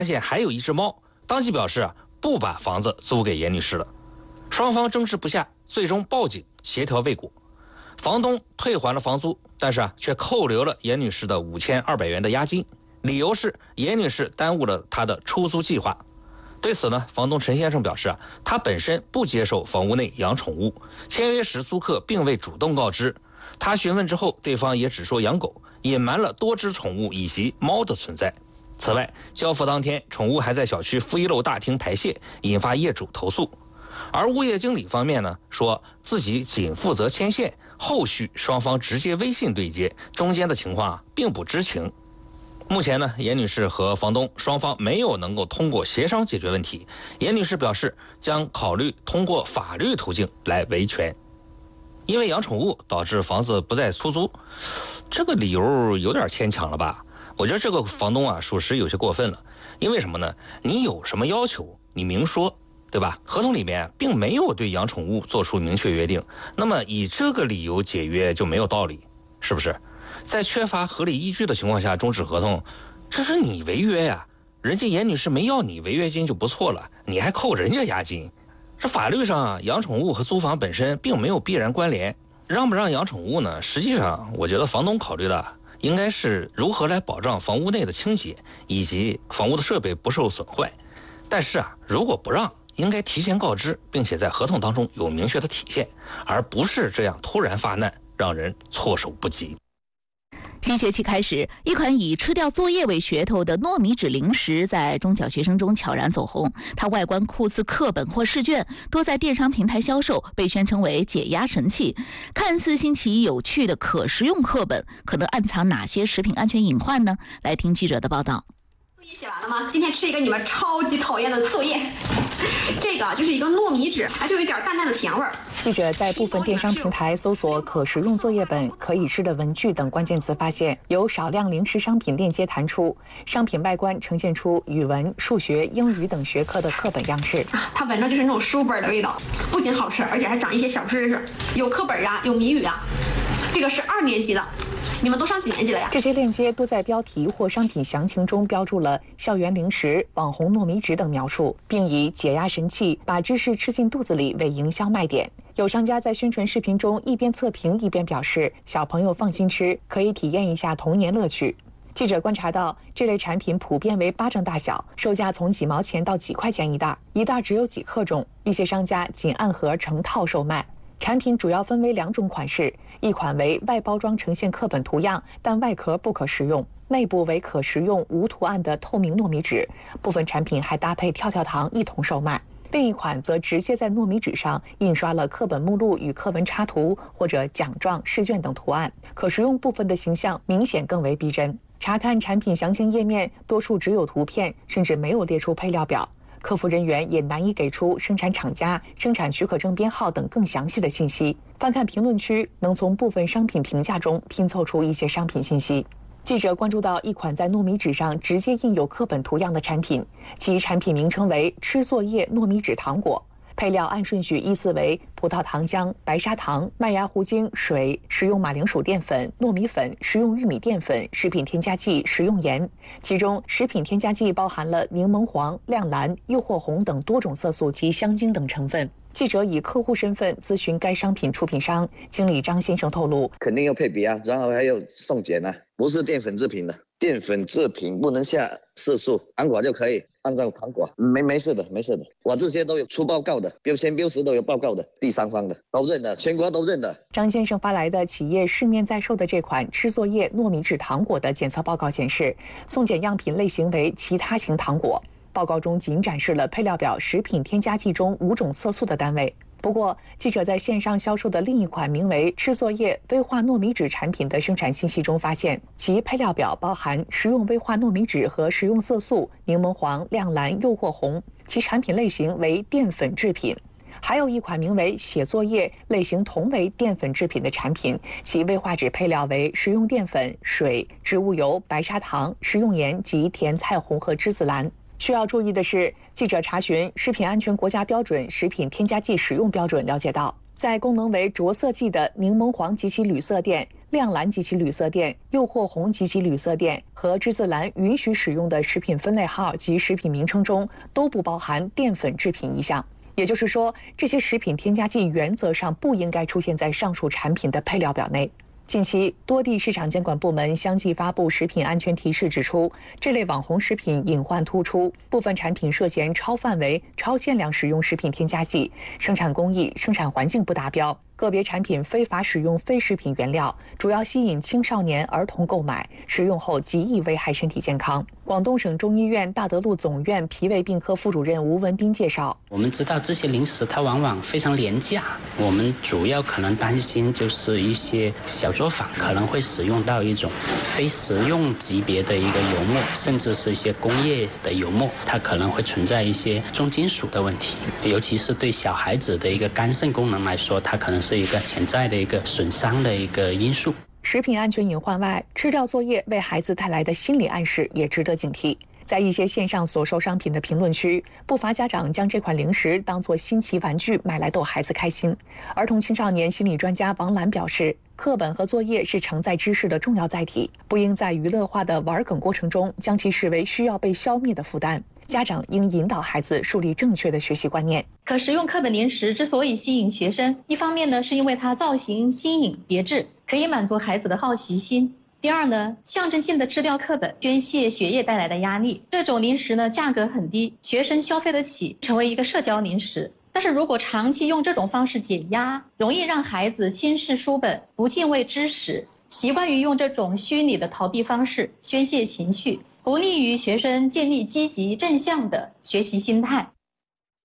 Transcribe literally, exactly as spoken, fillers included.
现还有一只猫，当即表示啊不把房子租给严女士了。双方争执不下，最终报警协调未果。房东退还了房租，但是啊却扣留了严女士的五千二百元的押金，理由是严女士耽误了她的出租计划。对此呢，房东陈先生表示啊，他本身不接受房屋内养宠物，签约时租客并未主动告知。他询问之后，对方也只说养狗，隐瞒了多只宠物以及猫的存在。此外，交付当天，宠物还在小区负一楼大厅排泄，引发业主投诉。而物业经理方面呢，说自己仅负责牵线，后续双方直接微信对接，中间的情况啊并不知情。目前呢，严女士和房东双方没有能够通过协商解决问题。严女士表示将考虑通过法律途径来维权。因为养宠物导致房子不再出租，这个理由有点牵强了吧？我觉得这个房东啊，属实有些过分了。因为什么呢？你有什么要求，你明说，对吧？合同里面并没有对养宠物做出明确约定，那么以这个理由解约就没有道理，是不是？在缺乏合理依据的情况下终止合同，这是你违约呀！人家严女士没要你违约金就不错了，你还扣人家押金。这法律上啊，养宠物和租房本身并没有必然关联。让不让养宠物呢？实际上，我觉得房东考虑的应该是如何来保障房屋内的清洁以及房屋的设备不受损坏。但是啊，如果不让，应该提前告知，并且在合同当中有明确的体现，而不是这样突然发难，让人措手不及。 新学期开始，一款以吃掉作业为噱头的糯米纸零食在中小学生中悄然走红。它外观酷似课本或试卷，多在电商平台销售，被宣称为解压神器。看似新奇有趣的可食用课本，可能暗藏哪些食品安全隐患呢？来听记者的报道。 作业写完了吗？今天吃一个你们超级讨厌的作业。这个就是一个糯米纸，还就有一点淡淡的甜味儿。 记者在部分电商平台搜索“可食用作业本”、“可以吃的文具”等关键词，发现有少量零食商品链接弹出，商品外观呈现出语文、数学、英语等学科的课本样式。 它闻着就是那种书本的味道，不仅好吃，而且还长一些小知识，有课本啊，有谜语啊。这个是二年级的。你们都上几年级了呀？ 这些链接都在标题或商品详情中标注了校园零食、网红糯米纸等描述，并以解压神器、把知识吃进肚子里为营销卖点。有商家在宣传视频中一边测评一边表示，小朋友放心吃，可以体验一下童年乐趣。记者观察到，这类产品普遍为巴掌大小，售价从几毛钱到几块钱一袋，一袋只有几克重，一些商家仅按盒成套售卖。产品主要分为两种款式，一款为外包装呈现课本图样，但外壳不可食用，内部为可食用无图案的透明糯米纸，部分产品还搭配跳跳糖一同售卖。另一款则直接在糯米纸上印刷了课本目录与课文插图或者奖状、试卷等图案，可食用部分的形象明显更为逼真。查看产品详情页面，多处只有图片，甚至没有列出配料表。客服人员也难以给出生产厂家、生产许可证编号等更详细的信息。翻看评论区，能从部分商品评价中拼凑出一些商品信息。记者关注到一款在糯米纸上直接印有课本图样的产品，其产品名称为“吃作业糯米纸糖果”。配料按顺序依次为葡萄糖浆、白砂糖、麦芽糊精、水、食用马铃薯淀粉、糯米粉、食用玉米淀粉、食品添加剂、食用盐。其中，食品添加剂包含了柠檬黄、亮蓝、诱惑红等多种色素及香精等成分。记者以客户身份咨询该商品出品商经理张先生透露， 肯定要配比啊，然后还有送检啊，不是淀粉制品的，淀粉制品不能下色素，糖果就可以按照糖果，没没事的，没事的，我这些都有出报告的，标签标识都有报告的，第三方的都认的，全国都认的。 张先生发来的企业市面在售的这款吃作业糯米纸糖果的检测报告显示，送检样品类型为其他型糖果。报告中仅展示了配料表食品添加剂中五种色素的单位。不过，记者在线上销售的另一款名为“吃作业微化糯米纸”产品的生产信息中发现，其配料表包含食用微化糯米纸和食用色素、柠檬黄、亮蓝、诱惑红，其产品类型为淀粉制品。还有一款名为“写作业”，类型同为淀粉制品的产品，其微化纸配料为食用淀粉、水、植物油、白砂糖、食用盐及甜菜红和栀子蓝。需要注意的是，记者查询《食品安全国家标准食品添加剂使用标准》了解到， 在功能为着色剂的柠檬黄及其铝色垫、亮蓝及其铝色垫、诱惑红及其铝色垫和栀子蓝允许使用的食品分类号及食品名称中都不包含淀粉制品一项。也就是说，这些食品添加剂原则上不应该出现在上述产品的配料表内。近期，多地市场监管部门相继发布食品安全提示，指出这类网红食品隐患突出，部分产品涉嫌超范围、超限量使用食品添加剂，生产工艺、生产环境不达标。个别产品非法使用非食品原料，主要吸引青少年、儿童购买，食用后极易危害身体健康。广东省中医院大德路总院脾胃病科副主任吴文斌介绍， 我们知道这些零食它往往非常廉价，我们主要可能担心就是一些小作坊可能会使用到一种非食用级别的一个油墨，甚至是一些工业的油墨，它可能会存在一些重金属的问题，尤其是对小孩子的一个肝肾功能来说，它可能是是一个潜在的一个损伤的一个因素。 食品安全隐患外，吃掉作业为孩子带来的心理暗示也值得警惕。在一些线上所售商品的评论区，不乏家长将这款零食当作新奇玩具买来逗孩子开心。儿童青少年心理专家王兰表示，课本和作业是承载知识的重要载体，不应在娱乐化的玩梗过程中将其视为需要被消灭的负担。家长应引导孩子树立正确的学习观念。 可食用课本零食之所以吸引学生，一方面呢是因为它造型新颖别致，可以满足孩子的好奇心。第二呢，象征性的吃掉课本，宣泄学业带来的压力。这种零食呢价格很低，学生消费得起，成为一个社交零食。但是如果长期用这种方式减压，容易让孩子轻视书本，不敬畏知识，习惯于用这种虚拟的逃避方式宣泄情绪，不利于学生建立积极正向的学习心态。